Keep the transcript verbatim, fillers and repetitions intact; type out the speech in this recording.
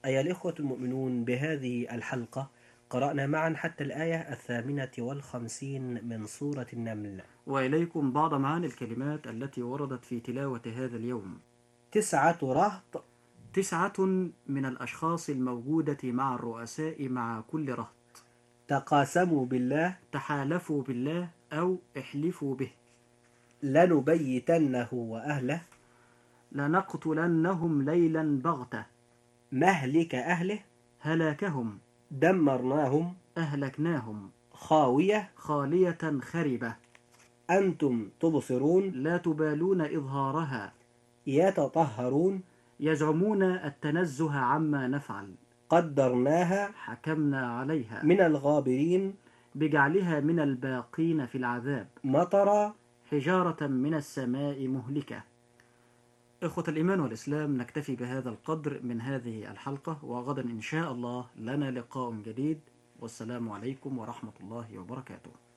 أيها الإخوة المؤمنون، بهذه الحلقة قرأنا معا حتى الآية الثامنة والخمسين من سورة النمل. وإليكم بعض معاني الكلمات التي وردت في تلاوة هذا اليوم. تسعة رهط. تسعة من الأشخاص الموجودة مع الرؤساء مع كل رهط. تقاسموا بالله. تحالفوا بالله أو احلفوا به. لنبيتنه وأهله. لنقتلنهم ليلا بغتة. مهلك أهله. هلاكهم. دمرناهم. أهلكناهم. خاوية. خالية خربة. أنتم تبصرون. لا تبالون إظهارها. يتطهرون. يزعمون التنزه عما نفعل. قدرناها. حكمنا عليها. من الغابرين. بجعلها من الباقين في العذاب. مطرا. حجارة من السماء مهلكة. إخوة الإيمان والإسلام، نكتفي بهذا القدر من هذه الحلقة، وغدا إن شاء الله لنا لقاء جديد، والسلام عليكم ورحمة الله وبركاته.